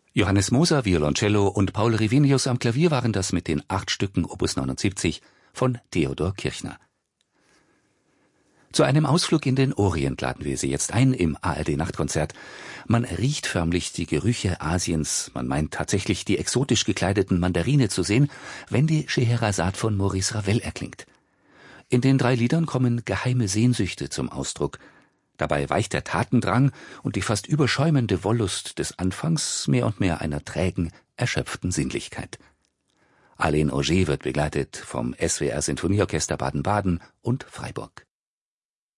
Johannes Moser, Violoncello und Paul Rivenius am Klavier waren das mit den 8 Stücken Opus 79 von Theodor Kirchner. Zu einem Ausflug in den Orient laden wir Sie jetzt ein im ARD-Nachtkonzert. Man riecht förmlich die Gerüche Asiens, man meint tatsächlich die exotisch gekleideten Mandarine zu sehen, wenn die Scheherazade von Maurice Ravel erklingt. In den 3 Liedern kommen geheime Sehnsüchte zum Ausdruck. Dabei weicht der Tatendrang und die fast überschäumende Wollust des Anfangs mehr und mehr einer trägen, erschöpften Sinnlichkeit. Alain Auger wird begleitet vom SWR Sinfonieorchester Baden-Baden und Freiburg.